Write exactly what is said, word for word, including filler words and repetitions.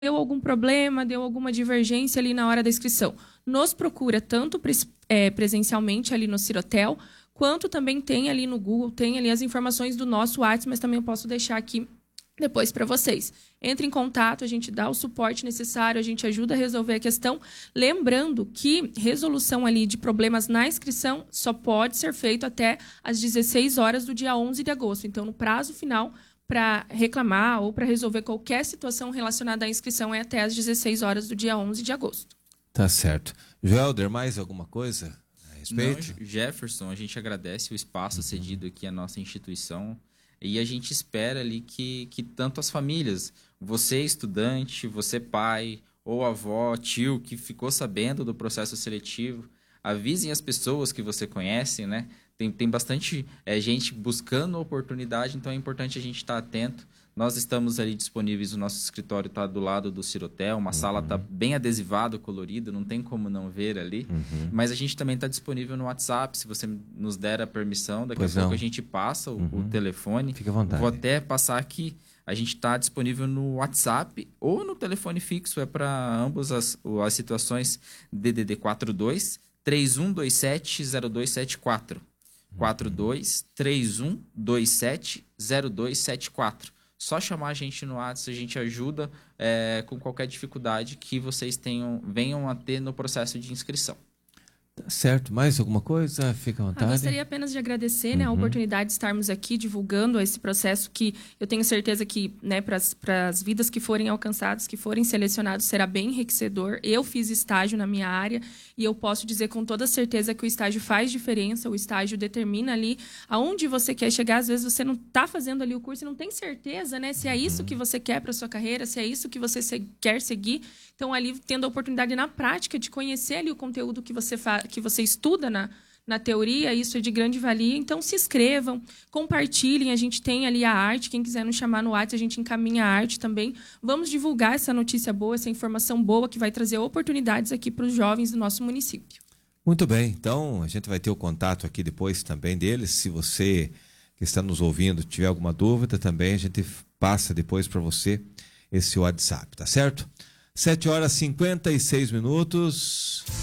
deu algum problema, deu alguma divergência ali na hora da inscrição, nos procura tanto pres, é, presencialmente ali no Cirotel, quanto também tem ali no Google, tem ali as informações do nosso WhatsApp, mas também eu posso deixar aqui depois para vocês. Entre em contato, a gente dá o suporte necessário, a gente ajuda a resolver a questão. Lembrando que resolução ali de problemas na inscrição só pode ser feito até às dezesseis horas do dia onze de agosto. Então, no prazo final, para reclamar ou para resolver qualquer situação relacionada à inscrição é até às dezesseis horas do dia onze de agosto. Tá certo. Joelder, mais alguma coisa a respeito? Não, Jefferson, a gente agradece o espaço uhum. cedido aqui à nossa instituição e a gente espera ali que, que tanto as famílias, você estudante, você pai ou avó, tio, que ficou sabendo do processo seletivo, avisem as pessoas que você conhece, né? Tem, tem bastante é, gente buscando oportunidade, então é importante a gente estar atento. Nós estamos ali disponíveis, o nosso escritório está do lado do Cirotel, uma uhum. sala está bem adesivada, colorida, não tem como não ver ali. Uhum. Mas a gente também está disponível no WhatsApp, se você nos der a permissão, daqui pois a pouco não. a gente passa o, uhum. o telefone. Fique à vontade. Vou até passar aqui, a gente está disponível no WhatsApp ou no telefone fixo, é para ambas as, as situações, D D D quarenta e dois, três um dois sete, zero dois sete quatro. quatro dois três um dois sete zero dois sete quatro. Só chamar a gente no WhatsApp, a gente ajuda é, com qualquer dificuldade que vocês tenham, venham a ter no processo de inscrição. Tá certo. Mais alguma coisa? Fica à vontade. Eu gostaria apenas de agradecer, né, uhum. a oportunidade de estarmos aqui divulgando esse processo que eu tenho certeza que, né, para as vidas que forem alcançadas, que forem selecionados, será bem enriquecedor. Eu fiz estágio na minha área e eu posso dizer com toda certeza que o estágio faz diferença, o estágio determina ali aonde você quer chegar. Às vezes você não está fazendo ali o curso e não tem certeza, né, se é isso que você quer para sua carreira, se é isso que você se, quer seguir. Então, ali, tendo a oportunidade na prática de conhecer ali o conteúdo que você, fa que você estuda na, na teoria, isso é de grande valia. Então, se inscrevam, compartilhem. A gente tem ali a arte. Quem quiser nos chamar no WhatsApp, a gente encaminha a arte também. Vamos divulgar essa notícia boa, essa informação boa que vai trazer oportunidades aqui para os jovens do nosso município. Muito bem. Então, a gente vai ter o contato aqui depois também deles. Se você que está nos ouvindo tiver alguma dúvida também, a gente passa depois para você esse WhatsApp, tá certo? sete horas e cinquenta e seis minutos.